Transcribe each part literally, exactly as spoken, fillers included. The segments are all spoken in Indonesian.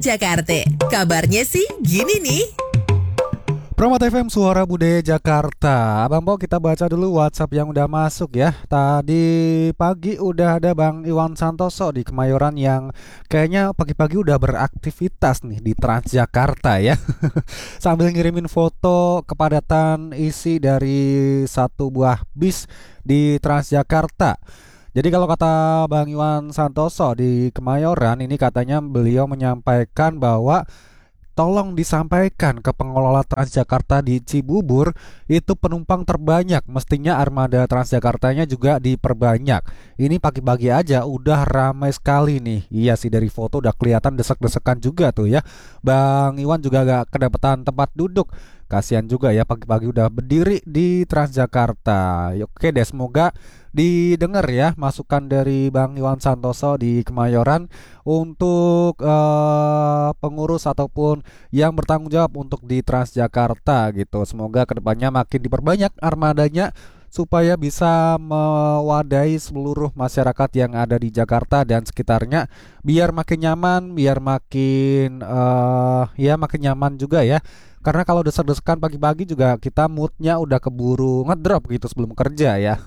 Jakarta. Kabarnya sih gini nih. Promote F M Suara Budaya Jakarta. Abang Bo, kita baca dulu WhatsApp yang udah masuk ya. Tadi pagi udah ada Bang Iwan Santoso di Kemayoran yang kayaknya pagi-pagi udah beraktivitas nih di Transjakarta ya. Sambil ngirimin foto kepadatan isi dari satu buah bis di Transjakarta. Jadi kalau kata Bang Iwan Santoso di Kemayoran ini, katanya beliau menyampaikan bahwa tolong disampaikan ke pengelola Transjakarta di Cibubur, itu penumpang terbanyak, mestinya armada Transjakartanya juga diperbanyak. Ini pagi-pagi aja udah ramai sekali nih. Iya sih, dari foto udah kelihatan desek-desekan juga tuh ya. Bang Iwan juga gak kedapatan tempat duduk. Kasihan juga ya, pagi-pagi udah berdiri di Transjakarta. Oke deh, semoga didengar ya masukan dari Bang Iwan Santoso di Kemayoran untuk uh, pengurus ataupun yang bertanggung jawab untuk di Transjakarta gitu. Semoga kedepannya makin diperbanyak armadanya supaya bisa mewadahi seluruh masyarakat yang ada di Jakarta dan sekitarnya, biar makin nyaman, biar makin uh, ya makin nyaman juga ya. Karena kalau desek-desekan pagi-pagi juga kita moodnya udah keburu ngedrop gitu sebelum kerja ya.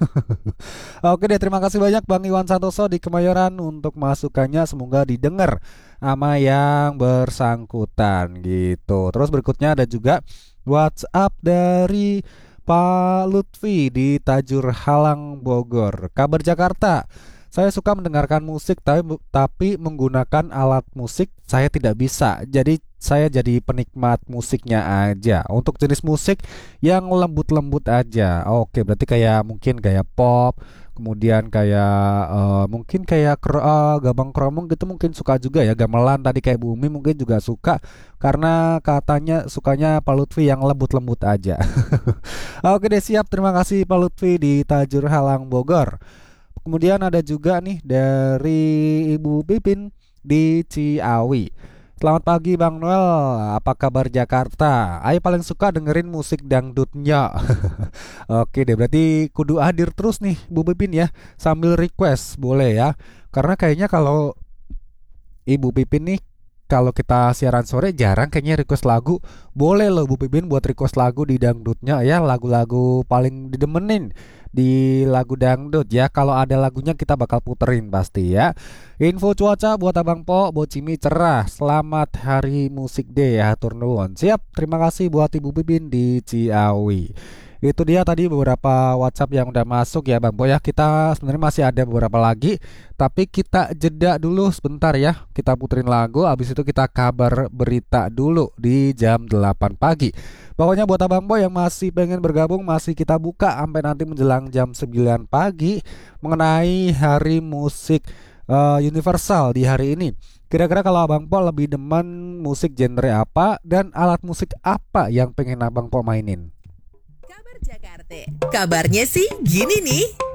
Oke deh, terima kasih banyak Bang Iwan Santoso di Kemayoran untuk masukannya. Semoga didengar sama yang bersangkutan gitu. Terus berikutnya ada juga WhatsApp dari Pak Lutfi di Tajur Halang, Bogor. Kabar Jakarta. Saya suka mendengarkan musik tapi, tapi menggunakan alat musik saya tidak bisa. Jadi saya jadi penikmat musiknya aja. Untuk jenis musik yang lembut-lembut aja. Oke, berarti kayak mungkin kayak pop, kemudian kayak uh, mungkin kayak kro, uh, gambang kromong gitu mungkin suka juga ya. Gamelan tadi kayak Bumi mungkin juga suka, karena katanya sukanya Pak Lutfi yang lembut-lembut aja. Oke deh, siap. Terima kasih Pak Lutfi di Tajur Halang, Bogor. Kemudian ada juga nih dari Ibu Pipin di Ciawi. Selamat pagi Bang Noel, apa kabar Jakarta? Ayo paling suka dengerin musik dangdutnya. Oke deh, berarti kudu hadir terus nih Bu Pipin ya, sambil request boleh ya. Karena kayaknya kalau Ibu Pipin nih, kalau kita siaran sore jarang kayaknya request lagu. Boleh loh Bu Pipin buat request lagu di dangdutnya ya, lagu-lagu paling didemenin di lagu dangdut ya. Kalau ada lagunya kita bakal puterin pasti ya. Info cuaca buat Abang Po, Bocimi cerah. Selamat Hari Musik Day ya, hatur nuwun. Siap, terima kasih buat Ibu Pipin di Ciawi. Itu dia tadi beberapa WhatsApp yang udah masuk ya Bang Po ya. Kita sebenarnya masih ada beberapa lagi, tapi kita jeda dulu sebentar ya. Kita puterin lagu, habis itu kita kabar berita dulu di jam delapan pagi. Pokoknya buat Abang Po yang masih pengen bergabung, masih kita buka sampai nanti menjelang jam sembilan pagi mengenai Hari Musik uh, Universal di hari ini. Kira-kira kalau Abang Po lebih demen musik genre apa dan alat musik apa yang pengen Abang Po mainin? Kabar Jakarta. Kabarnya sih gini nih.